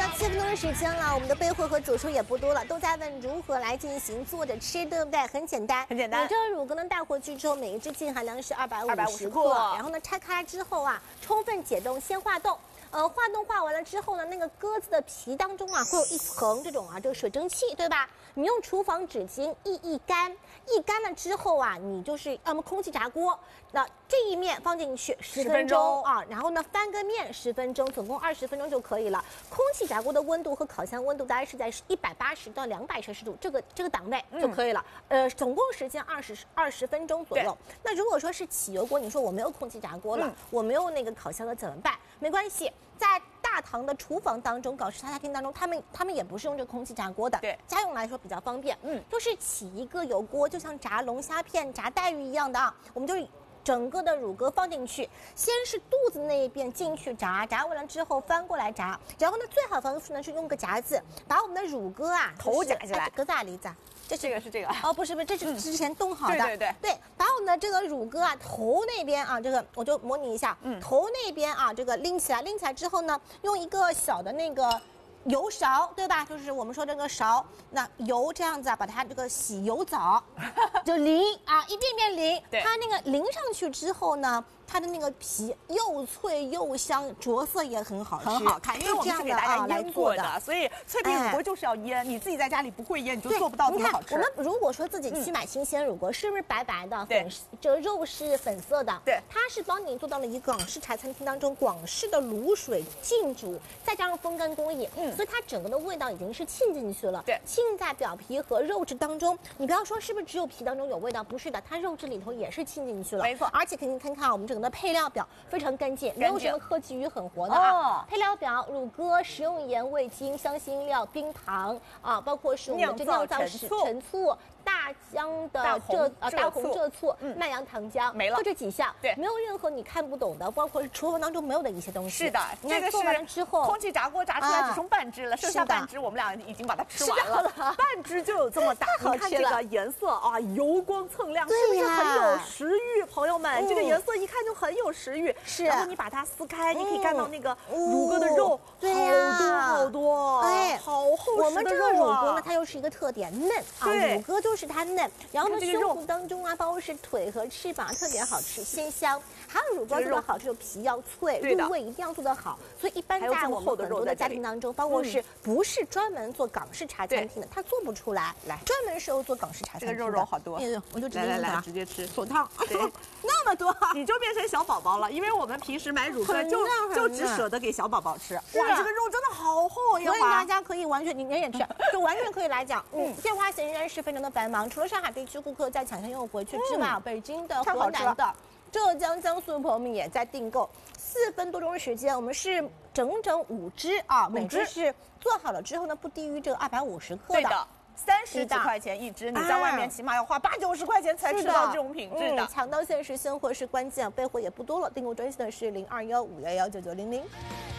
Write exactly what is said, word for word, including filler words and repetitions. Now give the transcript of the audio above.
七分钟的时间了，我们的备货和主厨也不多了，都在问如何来进行做着吃，对不对？很简单， 很简单。 你这个乳鸽呢带回去之后，每一只净含量是二百五十克，然后呢拆开之后啊，充分解冻，先化冻。 呃，化冻化完了之后呢，那个鸽子的皮当中啊，会有一层这种啊，这个水蒸气，对吧？你用厨房纸巾一一干，一干了之后啊，你就是要么空气炸锅，那这一面放进去十分钟啊，然后呢翻个面十分钟，总共二十分钟就可以了。空气炸锅的温度和烤箱温度大概是在一百八十到两百摄氏度这个这个档位就可以了。嗯、呃，总共时间二十二十分钟左右。那如果说是起油锅，你说我没有空气炸锅了，嗯、我没有那个烤箱了怎么办？没关系。 在大堂的厨房当中，港式茶餐厅当中，他们他们也不是用这个空气炸锅的，对，家用来说比较方便。嗯，就是起一个油锅，就像炸龙虾片、炸带鱼一样的啊，我们就整个的乳鸽放进去，先是肚子那一边进去炸，炸完了之后翻过来炸，然后呢，最好方式呢是用个夹子把我们的乳鸽啊头夹起来， 鸽子啊梨子。 这这个是这个哦，不是不是，这是之前冻好的。 对对对对，把我们的这个乳鸽啊头那边啊，这个我就模拟一下，嗯，头那边啊，这个拎起来，拎起来之后呢，用一个小的那个油勺，对吧？就是我们说这个勺，那油这样子啊，把它这个洗油澡，就淋啊，一遍遍淋。它那个淋上去之后呢。 它的那个皮又脆又香，着色也很好吃， 很好看。因为我们是给大家腌过的， 的所以脆皮乳鸽就是要腌。你自己在家里不会腌，你就做不到这么好吃。 我们如果说自己去买新鲜乳鸽，是不是白白的，粉这个肉是粉色的？ 对， 它是帮你做到了一个港式茶餐厅当中广式的卤水浸煮，再加上风干工艺，嗯，所以它整个的味道已经是沁进去了，对，沁在表皮和肉质当中。你不要说是不是只有皮当中有味道，不是的，它肉质里头也是沁进去了， 没错。 而且肯定看看我们整个的配料表。 非常干净，没有什么科技与狠活的啊。哦、配料表：乳鸽、食用盐、味精、香辛料、冰糖啊，包括是我们这酿造史陈醋、大姜的这呃大红浙醋、麦芽糖浆， 没了， 就这几项。对，没有任何你看不懂的，包括是厨房当中没有的一些东西。 是的，这个做完了之后， 空气炸锅炸出来只剩半只了，剩下半只我们俩已经把它吃完了，半只就有这么大。你看这个颜色啊，油光蹭亮，是不是很有食欲？朋友们，这个颜色一看就很有食欲。 是， 然后你把它撕开，你可以看到那个乳鸽的肉， 对呀，好多好多，哎，好厚实的肉啊！ 我们这个乳鸽呢，它又是一个特点，嫩啊，乳鸽就是它嫩。然后呢，胸部当中啊，包括是腿和翅膀，特别好吃，鲜香。还有乳鸽做的好，这个皮要脆，入味一定要做得好。所以一般在我们很多的家庭当中，包括是不是专门做港式茶餐厅的，它做不出来。来，专门适合做港式茶餐厅。 这个肉肉好多， 我就直接来来来，直接吃， 手烫，那么多， 你就变成小宝宝了，因为我们平时买乳鸽就就只舍得给小宝宝吃。哇，这个肉真的好厚呀！ 所以大家可以完全，你你也吃，就完全可以来讲，嗯，电话线仍然是非常的繁忙。除了上海地区顾客在抢先又回去之外，北京的、河南的、浙江、江苏的朋友们也在订购。四分多钟的时间，我们是整整五只啊，每只是做好了之后呢，不低于这个二百五十克的。 三十几块钱一只，你在外面起码要花八九十块钱才吃到这种品质的。 抢到限时现货是关键，备货也不多了。订购专线的是零二幺五幺幺九九零零。